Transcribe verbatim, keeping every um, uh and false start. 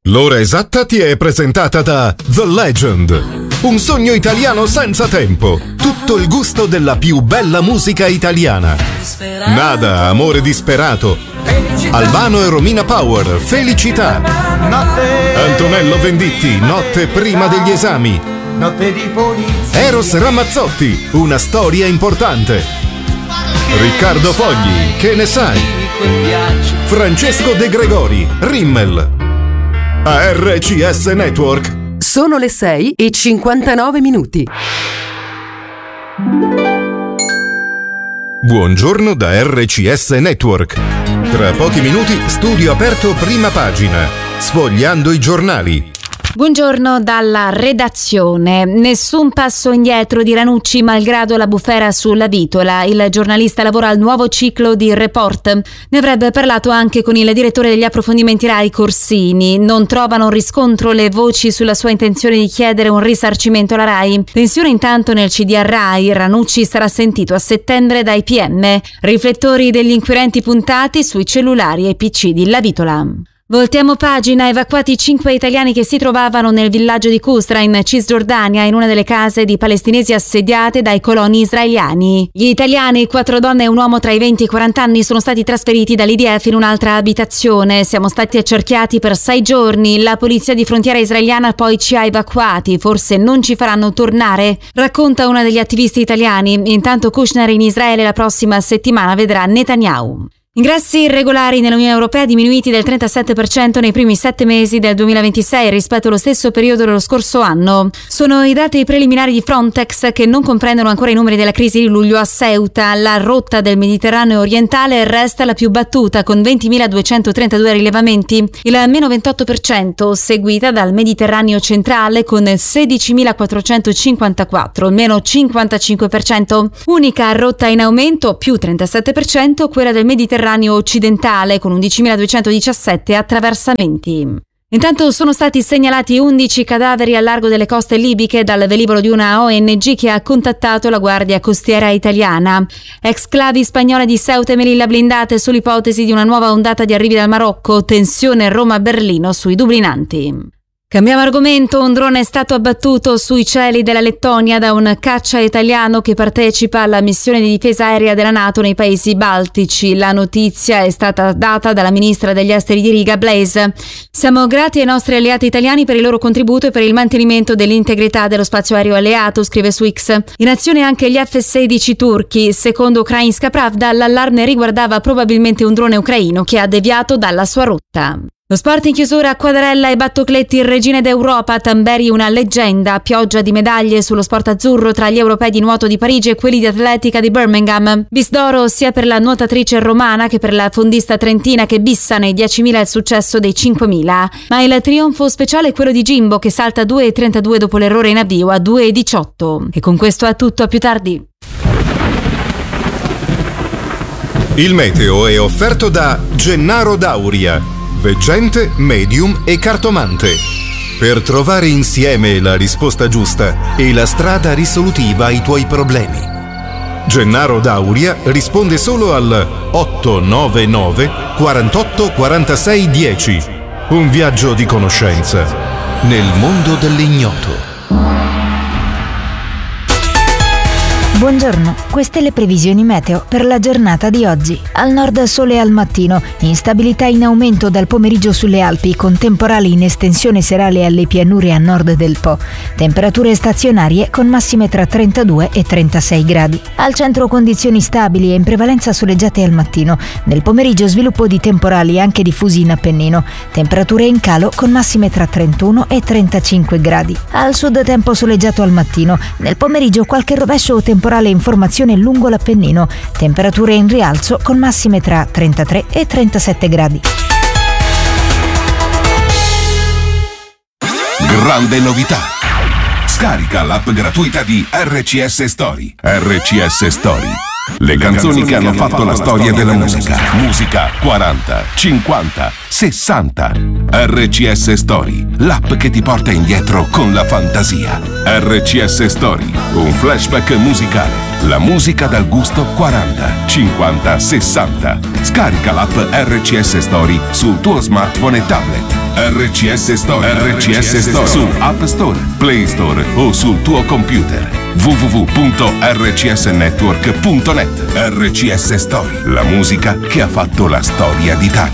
L'ora esatta ti è presentata da The Legend, un sogno italiano senza tempo, tutto il gusto della più bella musica italiana. Nada, amore disperato, Albano e Romina Power, Felicità, Antonello Venditti, Notte prima degli esami, Eros Ramazzotti, Una storia importante, Riccardo Fogli, Che ne sai, Francesco De Gregori, Rimmel. A R C S Network sono le sei e cinquantanove minuti. Buongiorno da R C S Network. Tra pochi minuti studio aperto prima pagina, sfogliando i giornali. Buongiorno dalla redazione. Nessun passo indietro di Ranucci malgrado la bufera sulla Vitola. Il giornalista lavora al nuovo ciclo di Report. Ne avrebbe parlato anche con il direttore degli approfondimenti Rai Corsini. Non trovano riscontro le voci sulla sua intenzione di chiedere un risarcimento alla Rai. Tensione intanto nel C D R Rai. Ranucci sarà sentito a settembre dai P M. Riflettori degli inquirenti puntati sui cellulari e P C di La Vitola. Voltiamo pagina. Evacuati cinque italiani che si trovavano nel villaggio di Qusra in Cisgiordania, in una delle case di palestinesi assediate dai coloni israeliani. Gli italiani, quattro donne e un uomo tra i venti e i quaranta anni, sono stati trasferiti dall'I D F in un'altra abitazione. Siamo stati accerchiati per sei giorni. La polizia di frontiera israeliana poi ci ha evacuati. Forse non ci faranno tornare, racconta una degli attivisti italiani. Intanto Kushner in Israele la prossima settimana vedrà Netanyahu. Ingressi irregolari nell'Unione Europea diminuiti del trentasette per cento nei primi sette mesi del duemilaventisei rispetto allo stesso periodo dello scorso anno. Sono i dati preliminari di Frontex che non comprendono ancora i numeri della crisi di luglio a Ceuta. La rotta del Mediterraneo orientale resta la più battuta con ventimiladuecentotrentadue rilevamenti, il meno ventotto per cento, seguita dal Mediterraneo centrale con sedicimilaquattrocentocinquantaquattro, meno cinquantacinque per cento. Unica rotta in aumento, più trentasette per cento, quella del Mediterraneo occidentale con undicimiladuecentodiciassette attraversamenti. Intanto sono stati segnalati undici cadaveri al largo delle coste libiche dal velivolo di una O N G che ha contattato la Guardia Costiera italiana. Exclavi spagnole di Ceuta e Melilla blindate sull'ipotesi di una nuova ondata di arrivi dal Marocco, tensione Roma-Berlino sui dublinanti. Cambiamo argomento. Un drone è stato abbattuto sui cieli della Lettonia da un caccia italiano che partecipa alla missione di difesa aerea della NATO nei paesi baltici. La notizia è stata data dalla ministra degli esteri di Riga, Blaise. Siamo grati ai nostri alleati italiani per il loro contributo e per il mantenimento dell'integrità dello spazio aereo alleato, scrive su X. In azione anche gli F sedici turchi. Secondo Ukrainska Pravda, l'allarme riguardava probabilmente un drone ucraino che ha deviato dalla sua rotta. Lo sport in chiusura. Quadarella e Battocletti, regine d'Europa, Tamberi una leggenda, pioggia di medaglie sullo sport azzurro tra gli europei di nuoto di Parigi e quelli di atletica di Birmingham. Bis d'oro sia per la nuotatrice romana che per la fondista trentina che bissa nei diecimila il successo dei cinquemila. Ma il trionfo speciale è quello di Jimbo che salta due e trentadue dopo l'errore in avvio a due e diciotto. E con questo è tutto, a più tardi. Il meteo è offerto da Gennaro Dauria, veggente, medium e cartomante. Per trovare insieme la risposta giusta e la strada risolutiva ai tuoi problemi. Gennaro Dauria risponde solo al otto nove nove quarantotto quarantasei dieci. Un viaggio di conoscenza nel mondo dell'ignoto. Buongiorno, queste le previsioni meteo per la giornata di oggi. Al nord sole al mattino, instabilità in aumento dal pomeriggio sulle Alpi con temporali in estensione serale alle pianure a nord del Po. Temperature stazionarie con massime tra trentadue e trentasei gradi. Al centro condizioni stabili e in prevalenza soleggiate al mattino. Nel pomeriggio sviluppo di temporali anche diffusi in Appennino. Temperature in calo con massime tra trentuno e trentacinque gradi. Al sud tempo soleggiato al mattino. Nel pomeriggio qualche rovescio o temporale in formazione lungo l'Appennino, temperature in rialzo con massime tra trentatré e trentasette gradi. Grande novità! Scarica l'app gratuita di R C S Story. R C S Story. Le canzoni che hanno fatto la storia della musica. Musica quaranta, cinquanta, sessanta. R C S Story, l'app che ti porta indietro con la fantasia. R C S Story, un flashback musicale. La musica dal gusto quaranta, cinquanta, sessanta. Scarica l'app R C S Story sul tuo smartphone e tablet. R C S Story. R C S Story su App Store, Play Store o sul tuo computer. w w w punto r c s network punto net. R C S Story, la musica che ha fatto la storia d'Italia.